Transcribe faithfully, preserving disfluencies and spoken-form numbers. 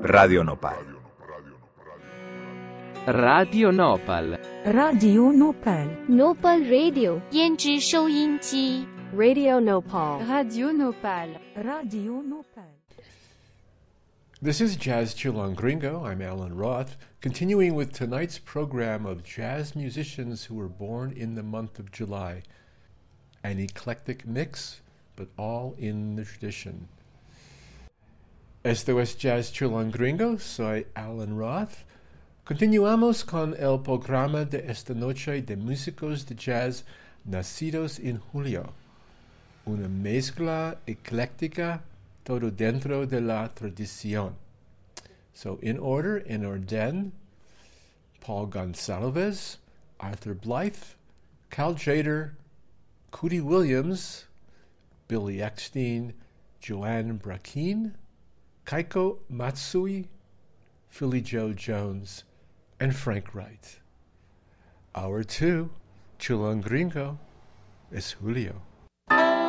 Radio Nopal. Radio Nopal. Radio Nopal. Nopal Radio 胭脂收音机 Radio Nopal. Radio Nopal. Radio Nopal. This is Jazz Chillon Gringo. I'm Alan Roth, continuing with tonight's program of jazz musicians who were born in the month of July. An eclectic mix, but all in the tradition. Esto es Jazz Chillon Gringo. Soy Alan Roth. Continuamos con el programa de esta noche de músicos de jazz nacidos en julio. Una mezcla ecléctica, todo dentro de la tradición. So in order, in orden, Paul Gonsalves, Arthur Blythe, Cal Tjader, Cootie Williams, Billy Eckstein, Joanne Brackeen, Kaiko Matsui, Philly Joe Jones, and Frank Wright. Hour two, Chillon Gringo, es Julio.